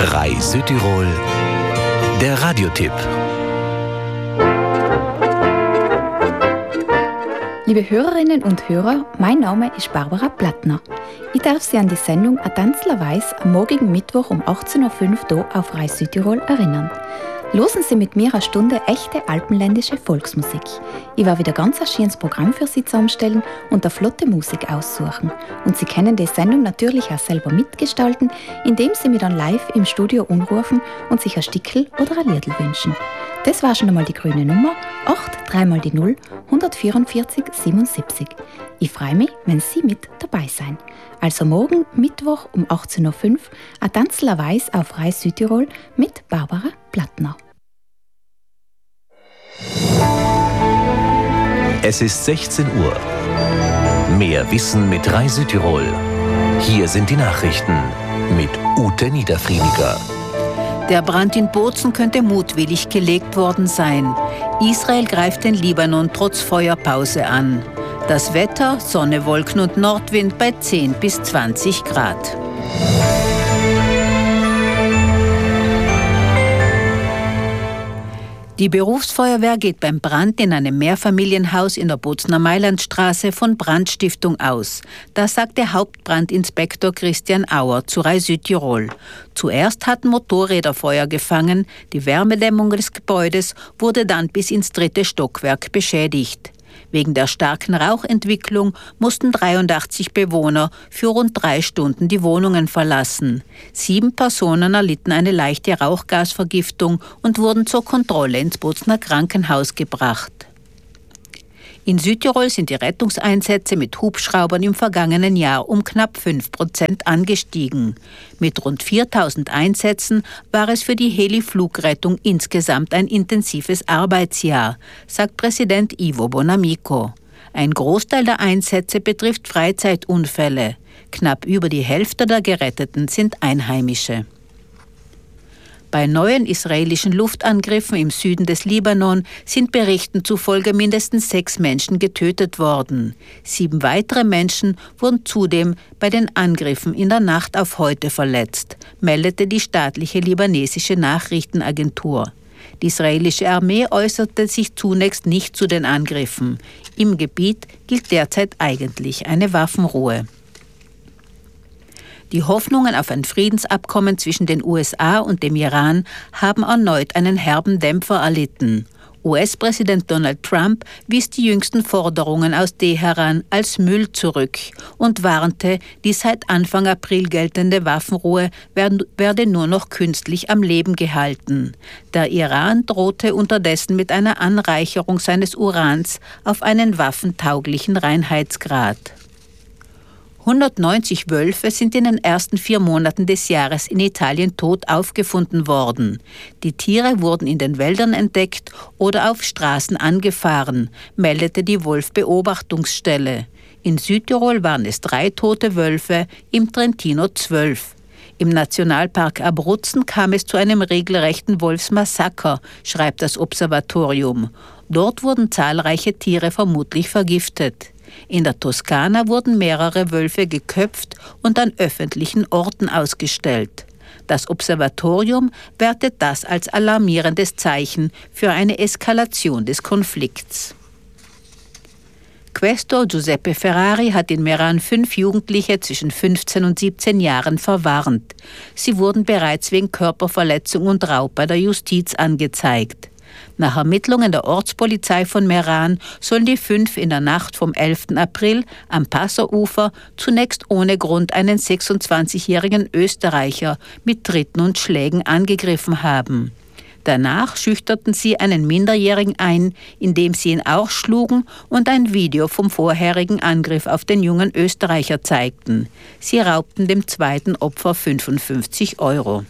RAI Südtirol, der Radiotipp. Liebe Hörerinnen und Hörer, mein Name ist Barbara Plattner. Ich darf Sie an die Sendung «A Tanzler Weiß» am morgigen Mittwoch um 18.05 Uhr hier auf RAI Südtirol erinnern. Losen Sie mit mir eine Stunde echte alpenländische Volksmusik. Ich werde wieder ganz ein schönes Programm für Sie zusammenstellen und eine flotte Musik aussuchen. Und Sie können die Sendung natürlich auch selber mitgestalten, indem Sie mich dann live im Studio anrufen und sich ein Stickel oder ein Liedl wünschen. Das war schon einmal die grüne Nummer 8 3 0 144 77. Ich freue mich, wenn Sie mit dabei sein. Also morgen Mittwoch um 18.05 Uhr «A Tanzler Weiß» auf RAI Südtirol mit Barbara Plattner. Es ist 16 Uhr. Mehr Wissen mit RAI Südtirol. Hier sind die Nachrichten mit Ute Niederfriediger. Der Brand in Bozen könnte mutwillig gelegt worden sein. Israel greift den Libanon trotz Feuerpause an. Das Wetter, Sonne, Wolken und Nordwind bei 10 bis 20 Grad. Die Berufsfeuerwehr geht beim Brand in einem Mehrfamilienhaus in der Bozener Mailandstraße von Brandstiftung aus. Das sagte Hauptbrandinspektor Christian Auer zu RAI Südtirol. Zuerst hatten Motorräder Feuer gefangen, die Wärmedämmung des Gebäudes wurde dann bis ins 3. Stockwerk beschädigt. Wegen der starken Rauchentwicklung mussten 83 Bewohner für rund 3 Stunden die Wohnungen verlassen. 7 Personen erlitten eine leichte Rauchgasvergiftung und wurden zur Kontrolle ins Bozener Krankenhaus gebracht. In Südtirol sind die Rettungseinsätze mit Hubschraubern im vergangenen Jahr um knapp 5% angestiegen. Mit rund 4.000 Einsätzen war es für die Heli-Flugrettung insgesamt ein intensives Arbeitsjahr, sagt Präsident Ivo Bonamico. Ein Großteil der Einsätze betrifft Freizeitunfälle. Knapp über die Hälfte der Geretteten sind Einheimische. Bei neuen israelischen Luftangriffen im Süden des Libanon sind Berichten zufolge mindestens 6 Menschen getötet worden. 7 weitere Menschen wurden zudem bei den Angriffen in der Nacht auf heute verletzt, meldete die staatliche libanesische Nachrichtenagentur. Die israelische Armee äußerte sich zunächst nicht zu den Angriffen. Im Gebiet gilt derzeit eigentlich eine Waffenruhe. Die Hoffnungen auf ein Friedensabkommen zwischen den USA und dem Iran haben erneut einen herben Dämpfer erlitten. US-Präsident Donald Trump wies die jüngsten Forderungen aus Teheran als Müll zurück und warnte, die seit Anfang April geltende Waffenruhe werde nur noch künstlich am Leben gehalten. Der Iran drohte unterdessen mit einer Anreicherung seines Urans auf einen waffentauglichen Reinheitsgrad. 190 Wölfe sind in den ersten 4 Monaten des Jahres in Italien tot aufgefunden worden. Die Tiere wurden in den Wäldern entdeckt oder auf Straßen angefahren, meldete die Wolfbeobachtungsstelle. In Südtirol waren es 3 tote Wölfe, im Trentino 12. Im Nationalpark Abruzzen kam es zu einem regelrechten Wolfsmassaker, schreibt das Observatorium. Dort wurden zahlreiche Tiere vermutlich vergiftet. In der Toskana wurden mehrere Wölfe geköpft und an öffentlichen Orten ausgestellt. Das Observatorium wertet das als alarmierendes Zeichen für eine Eskalation des Konflikts. Questor Giuseppe Ferrari hat in Meran 5 Jugendliche zwischen 15 und 17 Jahren verwarnt. Sie wurden bereits wegen Körperverletzung und Raub bei der Justiz angezeigt. Nach Ermittlungen der Ortspolizei von Meran sollen die 5 in der Nacht vom 11. April am Passaufer zunächst ohne Grund einen 26-jährigen Österreicher mit Tritten und Schlägen angegriffen haben. Danach schüchterten sie einen Minderjährigen ein, indem sie ihn auch schlugen und ein Video vom vorherigen Angriff auf den jungen Österreicher zeigten. Sie raubten dem zweiten Opfer 55 €.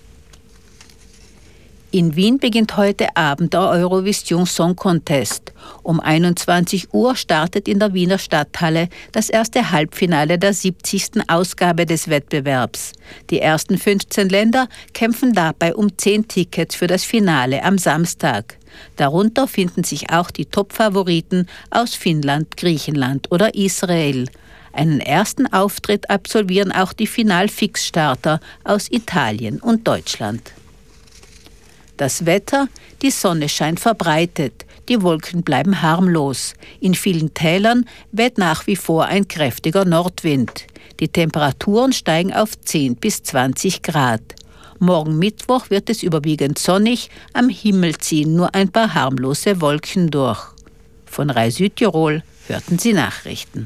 In Wien beginnt heute Abend der Eurovision Song Contest. Um 21 Uhr startet in der Wiener Stadthalle das erste Halbfinale der 70. Ausgabe des Wettbewerbs. Die ersten 15 Länder kämpfen dabei um 10 Tickets für das Finale am Samstag. Darunter finden sich auch die Top-Favoriten aus Finnland, Griechenland oder Israel. Einen ersten Auftritt absolvieren auch die Final-Fixstarter aus Italien und Deutschland. Das Wetter: Die Sonne scheint verbreitet, die Wolken bleiben harmlos. In vielen Tälern weht nach wie vor ein kräftiger Nordwind. Die Temperaturen steigen auf 10 bis 20 Grad. Morgen Mittwoch wird es überwiegend sonnig, am Himmel ziehen nur ein paar harmlose Wolken durch. Von RAI Südtirol hörten Sie Nachrichten.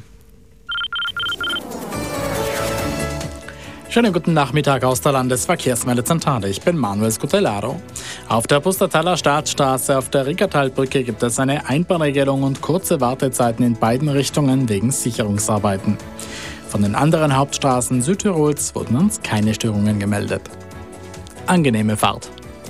Schönen guten Nachmittag aus der Landesverkehrsmeldezentrale. Ich bin Manuel Scutellaro. Auf der Pustertaler Staatsstraße auf der Rickertalbrücke gibt es eine Einbahnregelung und kurze Wartezeiten in beiden Richtungen wegen Sicherungsarbeiten. Von den anderen Hauptstraßen Südtirols wurden uns keine Störungen gemeldet. Angenehme Fahrt.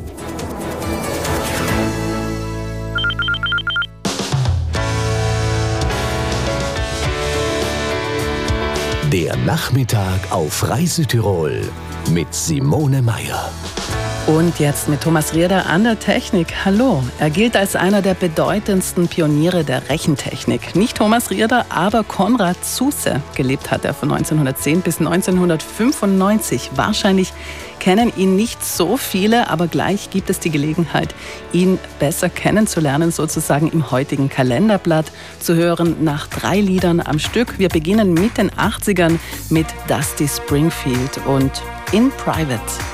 Der Nachmittag auf RAI Südtirol mit Simone Meier. Und jetzt mit Thomas Rieder an der Technik. Hallo. Er gilt als einer der bedeutendsten Pioniere der Rechentechnik. Nicht Thomas Rieder, aber Konrad Zuse. Gelebt hat er von 1910 bis 1995. Wahrscheinlich kennen ihn nicht so viele, aber gleich gibt es die Gelegenheit, ihn besser kennenzulernen, sozusagen im heutigen Kalenderblatt zu hören, nach 3 Liedern am Stück. Wir beginnen mit den 80ern mit Dusty Springfield und In Private.